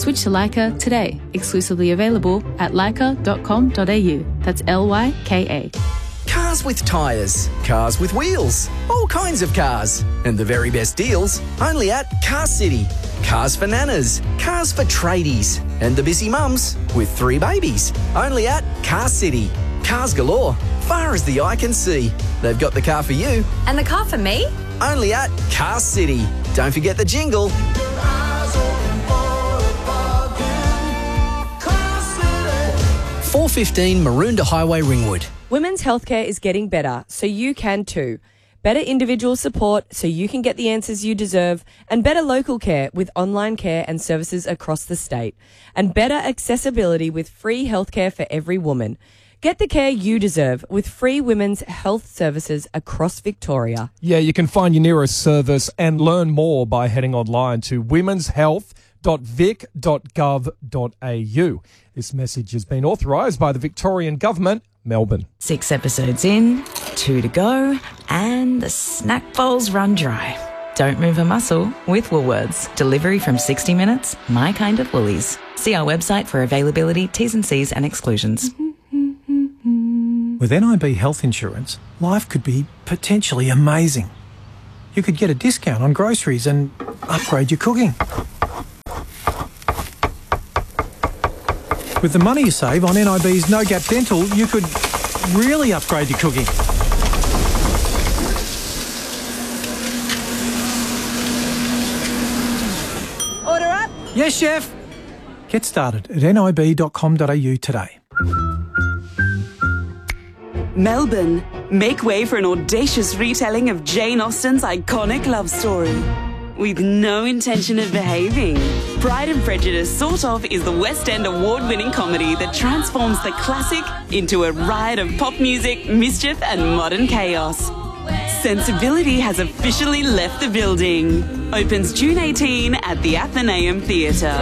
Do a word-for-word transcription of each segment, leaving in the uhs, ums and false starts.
Switch to Leica today. Exclusively available at leica dot com dot a u. That's L Y K A. Cars with tyres, cars with wheels, all kinds of cars. And the very best deals only at Car City. Cars for nanas, cars for tradies, and the busy mums with three babies. Only at Car City. Cars galore, far as the eye can see. They've got the car for you. And the car for me? Only at Car City. Don't forget the jingle. four fifteen Maroondah Highway, Ringwood. Women's healthcare is getting better, so you can too. Better individual support so you can get the answers you deserve, and better local care with online care and services across the state. And better accessibility with free healthcare for every woman. Get the care you deserve with free women's health services across Victoria. Yeah, you can find your nearest service and learn more by heading online to womens health dot vic dot gov dot a u. This message has been authorised by the Victorian Government, Melbourne. Six episodes in, two to go, and the snack bowls run dry. Don't move a muscle with Woolworths. Delivery from sixty minutes, my kind of Woolies. See our website for availability, T's and C's and exclusions. With N I B health insurance, life could be potentially amazing. You could get a discount on groceries and upgrade your cooking. With the money you save on N I B's No Gap Dental, you could really upgrade your cooking. Order up. Yes, chef. Get started at n i b dot com dot a u today. Melbourne, make way for an audacious retelling of Jane Austen's iconic love story. With no intention of behaving, Pride and Prejudice Sort Of is the West End award-winning comedy that transforms the classic into a riot of pop music, mischief and modern chaos. Sensibility has officially left the building. Opens June eighteenth at the Athenaeum Theatre.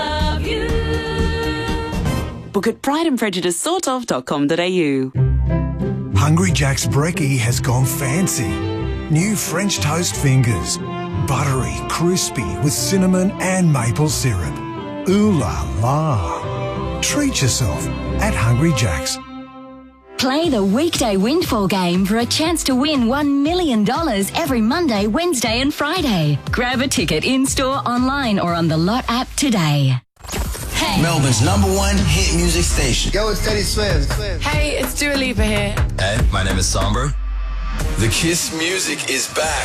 Book at pride and prejudice sort of dot com dot a u. Hungry Jack's Brekkie has gone fancy. New French toast fingers. Buttery, crispy with cinnamon and maple syrup. Ooh la la. Treat yourself at Hungry Jack's. Play the weekday windfall game for a chance to win one million dollars every Monday, Wednesday and Friday. Grab a ticket in-store, online or on the Lot app today. Hey. Melbourne's number one hit music station. Yo, it's Teddy Swims. Hey, it's Dua Lipa here. Hey, my name is Sombra. The Kiss music is back.